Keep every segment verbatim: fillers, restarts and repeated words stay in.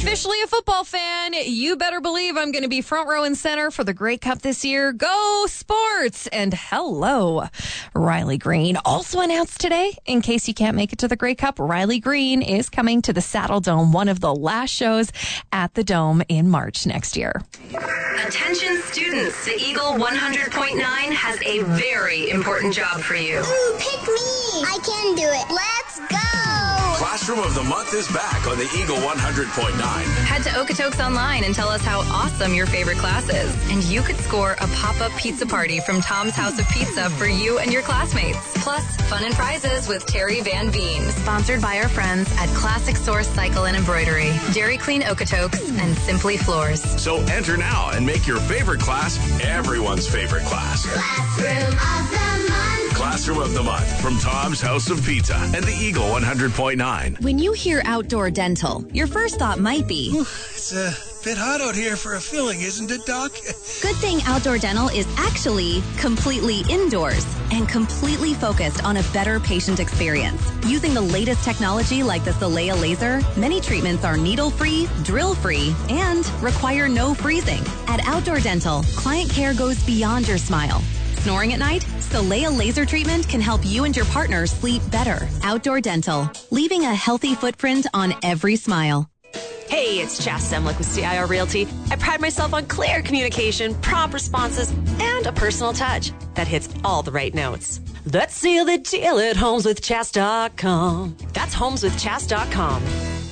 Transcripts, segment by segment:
officially a football fan, you better believe I'm going to be front row and center for the Grey Cup this year. Go Sports! And hello, Riley Green. Also announced today, in case you can't make it to the Grey Cup, Riley Green is coming to the Saddle Dome, one of the last shows at the Dome in March next year. Attention students, the Eagle one hundred point nine has a very important job for you. Ooh, pick me! I can do it. Let's go! Classroom of the Month is back on the Eagle one hundred point nine. Head to Okotoks Online and tell us how awesome your favorite class is. And you could score a pop-up pizza party from Tom's House of Pizza for you and your classmates. Plus, fun and prizes with Terry Van Veen. Sponsored by our friends at Classic Source Cycle and Embroidery, Dairy Clean Okotoks, and Simply Floors. So enter now and make your favorite class everyone's favorite class. Classroom of the Month. Classroom of the Month from Tom's House of Pizza and the Eagle one hundred point nine. When you hear outdoor dental, your first thought might be, Ooh, it's a bit hot out here for a filling, isn't it, Doc? good thing Outdoor Dental is actually completely indoors and completely focused on a better patient experience. Using the latest technology like the Solea laser, many treatments are needle-free, drill-free, and require no freezing. At Outdoor Dental, client care goes beyond your smile. Snoring at night? Solea laser treatment can help you and your partner sleep better. Outdoor Dental, leaving a healthy footprint on every smile. Hey, it's Jess Semlick with C I R Realty. I pride myself on clear communication, prompt responses, and a personal touch that hits all the right notes. Let's seal the deal at homes with chas dot com. That's homes with chas dot com.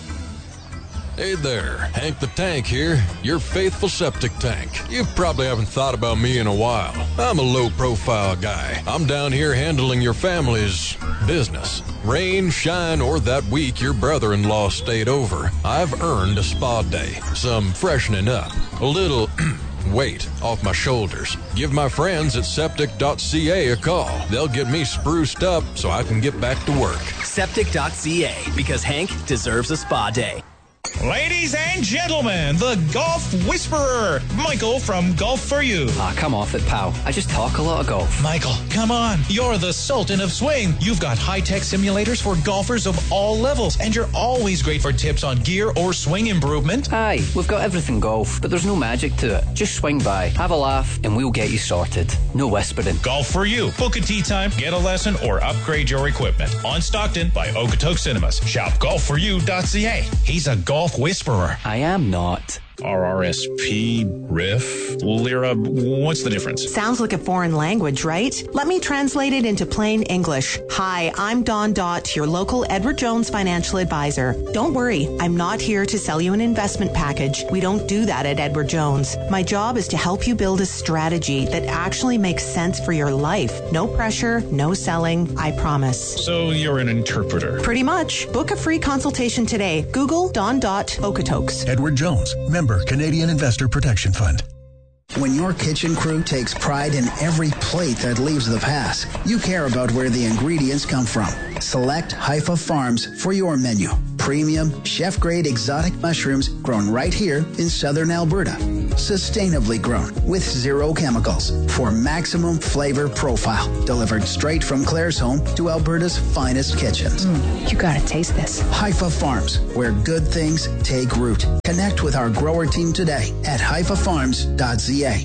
Hey there, Hank the Tank here, your faithful septic tank. You probably haven't thought about me in a while. I'm a low-profile guy. I'm down here handling your family's business. Rain, shine, or that week your brother-in-law stayed over, I've earned a spa day, some freshening up, a little weight off my shoulders. Give my friends at septic dot c a a call. They'll get me spruced up so I can get back to work. septic dot c a, because Hank deserves a spa day. Ladies and gentlemen, the Golf Whisperer, Michael from Golf For You. Ah, come off it, pal. I just talk a lot of golf. Michael, come on. You're the Sultan of Swing. You've got high-tech simulators for golfers of all levels, and you're always great for tips on gear or swing improvement. Aye, we've got everything golf, but there's no magic to it. Just swing by, have a laugh, and we'll get you sorted. No whispering. Golf For You. Book a tee time, get a lesson, or upgrade your equipment. On Stockton by Okotoks Cinemas. Shop golf for you dot c a. He's a golf whisperer. I am not. R R S P, Riff, Lira, what's the difference? Sounds like a foreign language, right? Let me translate it into plain English. Hi, I'm Dawn Dott, your local Edward Jones financial advisor. Don't worry, I'm not here to sell you an investment package. We don't do that at Edward Jones. My job is to help you build a strategy that actually makes sense for your life. No pressure, no selling, I promise. So you're an interpreter? Pretty much. Book a free consultation today. Google Dawn Dott Okotoks. Edward Jones, member Canadian Investor Protection Fund. When your kitchen crew takes pride in every plate that leaves the pass, you care about where the ingredients come from. Select Haifa Farms for your menu. Premium, chef-grade exotic mushrooms grown right here in southern Alberta. Sustainably grown with zero chemicals for maximum flavor profile. Delivered straight from Claire's home to Alberta's finest kitchens. Mm, you gotta taste this. Haifa Farms, where good things take root. Connect with our grower team today at haifa farms dot c a.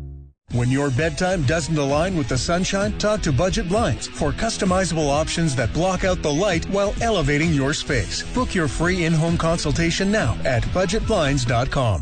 When your bedtime doesn't align with the sunshine, talk to Budget Blinds for customizable options that block out the light while elevating your space. Book your free in-home consultation now at budget blinds dot com.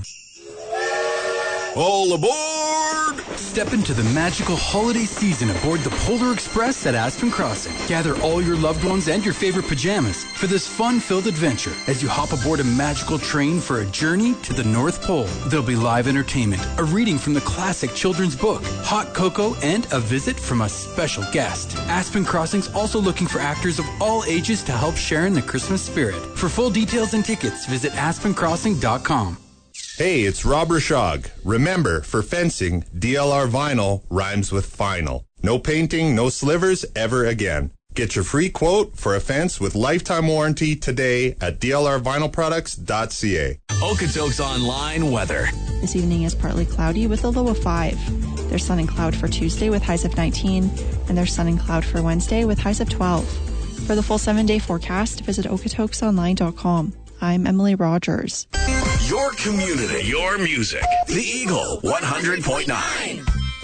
All aboard! Step into the magical holiday season aboard the Polar Express at Aspen Crossing. Gather all your loved ones and your favorite pajamas for this fun-filled adventure as you hop aboard a magical train for a journey to the North Pole. There'll be live entertainment, a reading from the classic children's book, hot cocoa, and a visit from a special guest. Aspen Crossing's also looking for actors of all ages to help share in the Christmas spirit. For full details and tickets, visit aspen crossing dot com. Hey, it's Rob Rashog. Remember, for fencing, D L R vinyl rhymes with final. No painting, no slivers ever again. Get your free quote for a fence with lifetime warranty today at d l r vinyl products dot c a. Okotoks Online weather. This evening is partly cloudy with a low of five. There's sun and cloud for Tuesday with highs of nineteen, and there's sun and cloud for Wednesday with highs of twelve. For the full seven-day forecast, visit okotoks online dot com. I'm Emily Rogers. Your community, your music. The Eagle one hundred point nine.